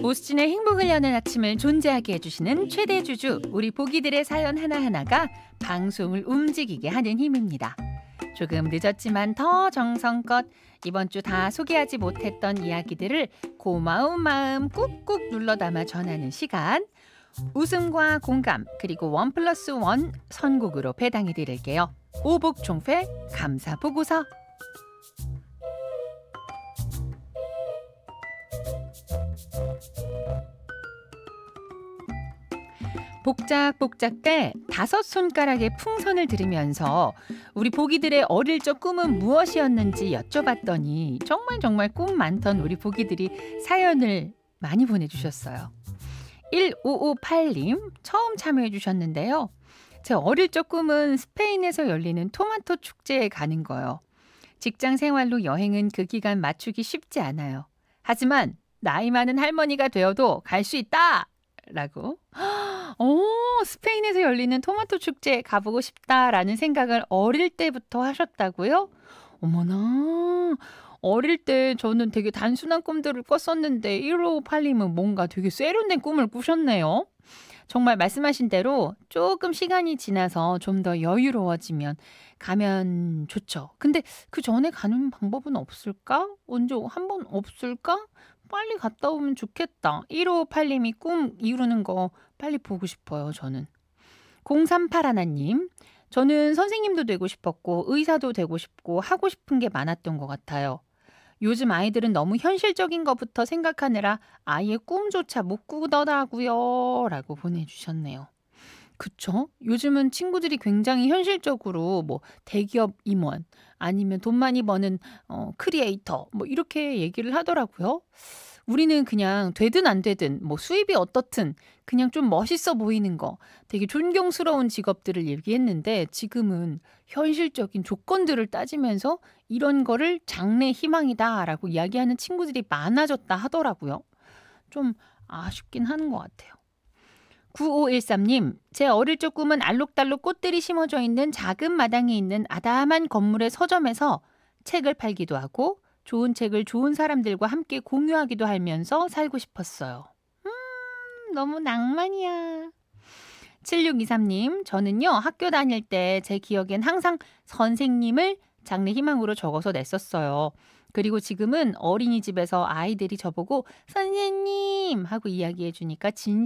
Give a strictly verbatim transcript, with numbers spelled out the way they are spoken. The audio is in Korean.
오수진의 행복을 여는 아침을 존재하게 해주시는 최대 주주, 우리 보기들의 사연 하나하나가 방송을 움직이게 하는 힘입니다. 조금 늦었지만 더 정성껏 이번 주 다 소개하지 못했던 이야기들을 고마운 마음 꾹꾹 눌러 담아 전하는 시간. 웃음과 공감 그리고 원 플러스 원 선곡으로 배당해 드릴게요. 오복총회 감사 보고서. 복작복작 때 다섯 손가락의 풍선을 들으면서 우리 보기들의 어릴 적 꿈은 무엇이었는지 여쭤봤더니 정말 정말 꿈 많던 우리 보기들이 사연을 많이 보내주셨어요. 일오오팔 님 처음 참여해 주셨는데요. 제 어릴 적 꿈은 스페인에서 열리는 토마토 축제에 가는 거요. 직장 생활로 여행은 그 기간 맞추기 쉽지 않아요. 하지만 나이 많은 할머니가 되어도 갈 수 있다! 라고. 오, 스페인에서 열리는 토마토 축제에 가보고 싶다라는 생각을 어릴 때부터 하셨다고요? 어머나, 어릴 때 저는 되게 단순한 꿈들을 꿨었는데 일오오팔 님은 뭔가 되게 세련된 꿈을 꾸셨네요. 정말 말씀하신 대로 조금 시간이 지나서 좀 더 여유로워지면 가면 좋죠. 근데 그 전에 가는 방법은 없을까? 언제 한번 없을까? 빨리 갔다 오면 좋겠다. 일오오팔 님이 꿈 이루는 거 빨리 보고 싶어요, 저는. 공삼팔 님, 저는 선생님도 되고 싶었고 의사도 되고 싶고 하고 싶은 게 많았던 것 같아요. 요즘 아이들은 너무 현실적인 것부터 생각하느라 아이의 꿈조차 못 꾸더라고요. 라고 보내주셨네요. 그쵸? 요즘은 친구들이 굉장히 현실적으로 뭐 대기업 임원 아니면 돈 많이 버는 어, 크리에이터 뭐 이렇게 얘기를 하더라고요. 우리는 그냥 되든 안 되든 뭐 수입이 어떻든 그냥 좀 멋있어 보이는 거 되게 존경스러운 직업들을 얘기했는데 지금은 현실적인 조건들을 따지면서 이런 거를 장래 희망이다라고 이야기하는 친구들이 많아졌다 하더라고요. 좀 아쉽긴 하는 것 같아요. 구오일삼 님, 제 어릴 적 꿈은 알록달록 꽃들이 심어져 있는 작은 마당에 있는 아담한 건물의 서점에서 책을 팔기도 하고 좋은 책을 좋은 사람들과 함께 공유하기도 하면서 살고 싶었어요. 음, 너무 낭만이야. 칠육이삼 님, 저는요 학교 다닐 때 제 기억엔 항상 선생님을 장래 희망으로 적어서 냈었어요. 그리고 지금은 어린이집에서 아이들이 저보고 선생님 하고 이야기해 주니까 진